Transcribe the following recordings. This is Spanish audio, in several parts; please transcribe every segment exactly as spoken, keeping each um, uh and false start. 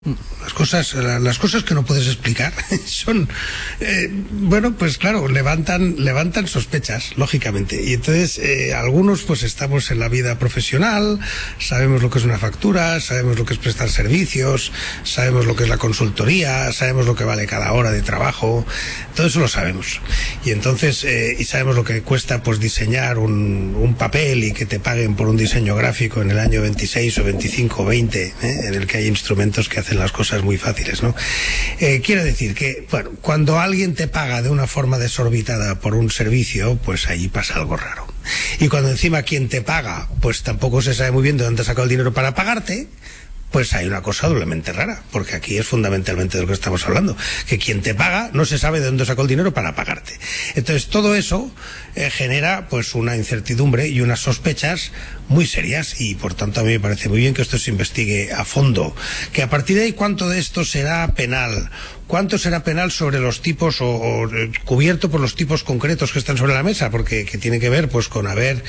Las cosas, las cosas que no puedes explicar son, eh, bueno, pues claro, levantan, levantan sospechas, lógicamente. Y entonces, eh, algunos pues estamos en la vida profesional, sabemos lo que es una factura, sabemos lo que es prestar servicios, sabemos lo que es la consultoría, sabemos lo que vale cada hora de trabajo, todo eso lo sabemos. Y entonces, eh, y sabemos lo que cuesta pues diseñar un, un papel y que te paguen por un diseño gráfico en el año veintiséis o veinticinco o veinte, ¿eh? En el que hay instrumentos que hacen las cosas muy fáciles, ¿no? Eh, quiero decir que, bueno, cuando alguien te paga de una forma desorbitada por un servicio, pues ahí pasa algo raro. Y cuando encima quien te paga, pues tampoco se sabe muy bien de dónde ha sacado el dinero para pagarte, pues hay una cosa doblemente rara, porque aquí es fundamentalmente de lo que estamos hablando, que quien te paga no se sabe de dónde sacó el dinero para pagarte. Entonces todo eso eh, genera pues una incertidumbre y unas sospechas muy serias, y por tanto a mí me parece muy bien que esto se investigue a fondo, que a partir de ahí cuánto de esto será penal, cuánto será penal sobre los tipos o, o cubierto por los tipos concretos que están sobre la mesa, porque que tiene que ver pues con haber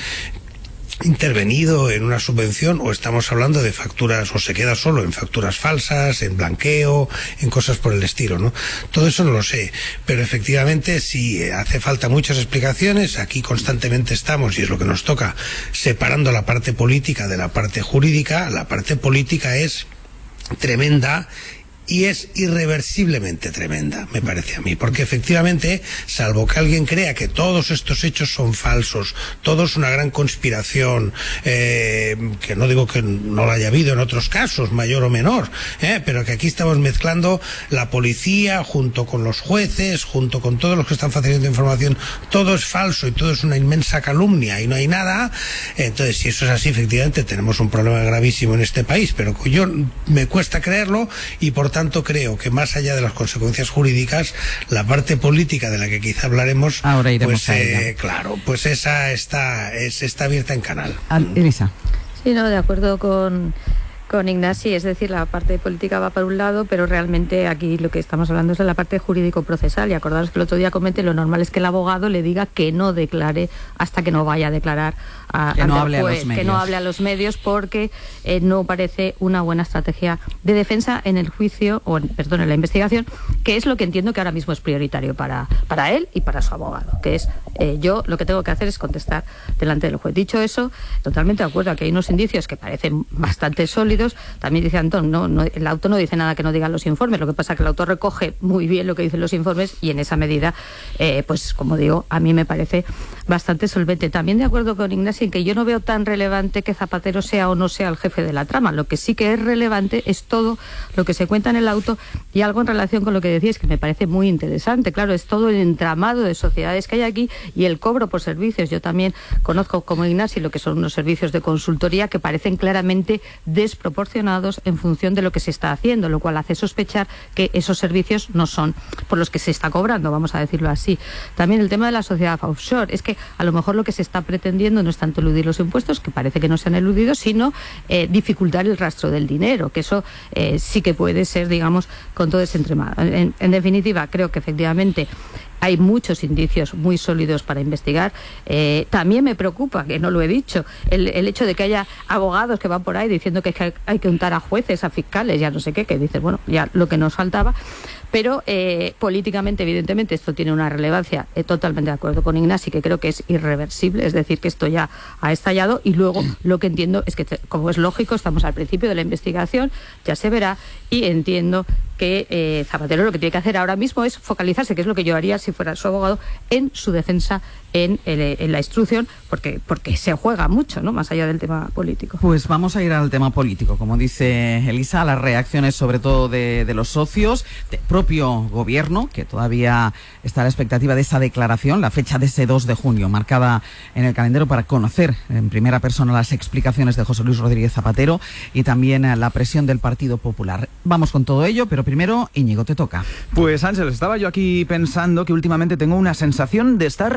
intervenido en una subvención, o estamos hablando de facturas, o se queda solo en facturas falsas, en blanqueo, en cosas por el estilo, ¿no? Todo eso no lo sé, pero efectivamente sí hace falta muchas explicaciones. Aquí constantemente estamos, y es lo que nos toca, separando la parte política de la parte jurídica. La parte política es tremenda y es irreversiblemente tremenda, me parece a mí, porque efectivamente, salvo que alguien crea que todos estos hechos son falsos, todo es una gran conspiración, eh, que no digo que no lo haya habido en otros casos, mayor o menor, eh, pero que aquí estamos mezclando la policía junto con los jueces, junto con todos los que están facilitando información, todo es falso y todo es una inmensa calumnia y no hay nada. Entonces, si eso es así, efectivamente tenemos un problema gravísimo en este país, pero yo me cuesta creerlo, y por tanto creo que más allá de las consecuencias jurídicas, la parte política de la que quizá hablaremos, ahora iremos pues a ella. Eh, claro, pues esa está, es, está abierta en canal. Elisa. Sí, no, de acuerdo con, con Ignasi, es decir, la parte política va para un lado, pero realmente aquí lo que estamos hablando es de la parte jurídico-procesal, y acordaros que el otro día comenté, lo normal es que el abogado le diga que no declare hasta que no vaya a declarar a, que, no hable juez, a los medios. que no hable a los medios, porque eh, no parece una buena estrategia de defensa en el juicio, o en, perdón, en la investigación, que es lo que entiendo que ahora mismo es prioritario para, para él y para su abogado, que es eh, yo lo que tengo que hacer es contestar delante del juez. Dicho eso, totalmente de acuerdo, que hay unos indicios que parecen bastante sólidos. También dice Antón, no, no, el auto no dice nada que no digan los informes, lo que pasa es que el autor recoge muy bien lo que dicen los informes, y en esa medida, eh, pues como digo, a mí me parece bastante solvente. También de acuerdo con Ignacio en que yo no veo tan relevante que Zapatero sea o no sea el jefe de la trama. Lo que sí que es relevante es todo lo que se cuenta en el auto, y algo en relación con lo que decías que me parece muy interesante. Claro, es todo el entramado de sociedades que hay aquí y el cobro por servicios. Yo también conozco, como Ignacio, lo que son unos servicios de consultoría que parecen claramente desproporcionados en función de lo que se está haciendo, lo cual hace sospechar que esos servicios no son por los que se está cobrando, vamos a decirlo así. También el tema de la sociedad offshore, es que a lo mejor lo que se está pretendiendo no es tanto eludir los impuestos, que parece que no se han eludido, sino eh, dificultar el rastro del dinero, que eso eh, sí que puede ser, digamos, con todo ese entramado. En, en definitiva, creo que efectivamente hay muchos indicios muy sólidos para investigar. Eh, también me preocupa, que no lo he dicho, el, el hecho de que haya abogados que van por ahí diciendo que, es que hay, hay que untar a jueces, a fiscales, ya no sé qué, que dices, bueno, ya lo que nos faltaba. Pero eh, políticamente, evidentemente, esto tiene una relevancia, eh, totalmente de acuerdo con Ignasi, que creo que es irreversible, es decir, que esto ya ha estallado, y luego lo que entiendo es que, como es lógico, estamos al principio de la investigación, ya se verá, y entiendo que eh, Zapatero lo que tiene que hacer ahora mismo es focalizarse, que es lo que yo haría si fuera su abogado, en su defensa, en, el, en la instrucción, porque, porque se juega mucho, ¿no?, más allá del tema político. Pues vamos a ir al tema político, como dice Elisa, las reacciones sobre todo de, de los socios, del propio gobierno, que todavía está a la expectativa de esa declaración, la fecha de ese dos de junio, marcada en el calendario para conocer en primera persona las explicaciones de José Luis Rodríguez Zapatero, y también la presión del Partido Popular. Vamos con todo ello, pero primero, Íñigo, te toca. Pues Ángel, estaba yo aquí pensando que últimamente tengo una sensación de estar seguro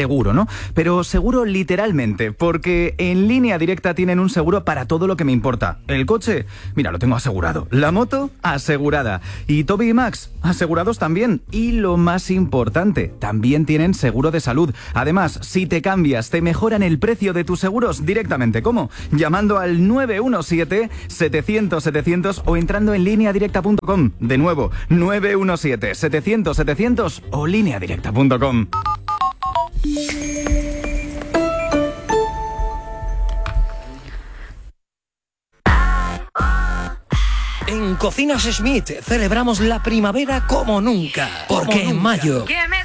seguro, ¿no? Pero seguro literalmente, porque en Línea Directa tienen un seguro para todo lo que me importa. El coche, mira, lo tengo asegurado. La moto, asegurada. Y Toby y Max, asegurados también. Y lo más importante, también tienen seguro de salud. Además, si te cambias, te mejoran el precio de tus seguros directamente. ¿Cómo? Llamando al nueve uno siete, setecientos, setecientos o entrando en línea directa punto com. De nuevo, nueve uno siete, setecientos, setecientos o línea directa punto com. En Cocinas Smith celebramos la primavera como nunca, porque en mayo,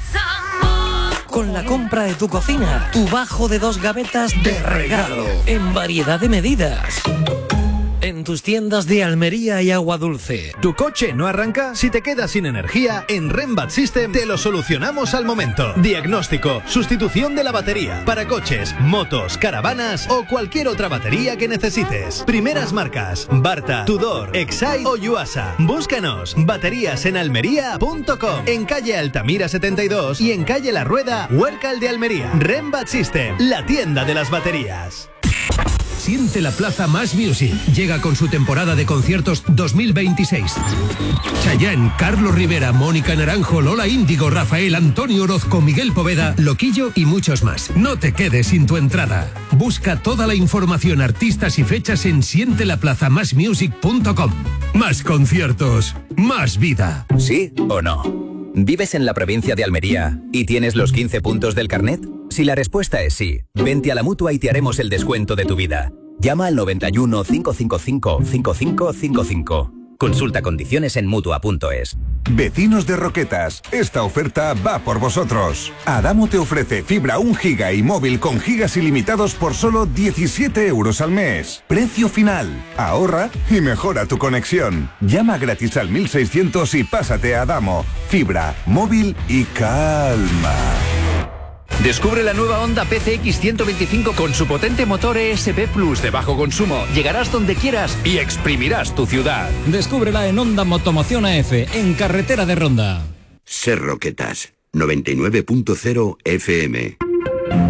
con la compra de tu cocina, tu bajo de dos gavetas de regalo, en variedad de medidas. En tus tiendas de Almería y Agua Dulce. ¿Tu coche no arranca? Si te quedas sin energía, en Rembat System te lo solucionamos al momento. Diagnóstico, sustitución de la batería, para coches, motos, caravanas o cualquier otra batería que necesites. Primeras marcas, Barta, Tudor, Exide o Yuasa. Búscanos, baterías en almería punto com, en calle Altamira setenta y dos y en calle La Rueda, Huércal de Almería. Rembat System, la tienda de las baterías. Siente la Plaza Más Music. Llega con su temporada de conciertos dos mil veintiséis. Chayanne, Carlos Rivera, Mónica Naranjo, Lola Índigo, Rafael, Antonio Orozco, Miguel Poveda, Loquillo y muchos más. No te quedes sin tu entrada. Busca toda la información, artistas y fechas en siente la plaza más music punto com. Más conciertos, más vida. ¿Sí o no? ¿Vives en la provincia de Almería y tienes los quince puntos del carnet? Si la respuesta es sí, vente a la Mutua y te haremos el descuento de tu vida. Llama al noventa y uno, cinco cinco cinco, cinco cinco cinco cinco. Consulta condiciones en mutua punto es. Vecinos de Roquetas, esta oferta va por vosotros. Adamo te ofrece fibra un giga y móvil con gigas ilimitados por solo diecisiete euros al mes. Precio final. Ahorra y mejora tu conexión. Llama gratis al mil seiscientos y pásate a Adamo. Fibra, móvil y calma. Descubre la nueva Honda P C X ciento veinticinco con su potente motor E S P Plus de bajo consumo. Llegarás donde quieras y exprimirás tu ciudad. Descúbrela en Honda Motomoción A F, en carretera de Ronda. Ser Roquetas, noventa y nueve punto cero F M.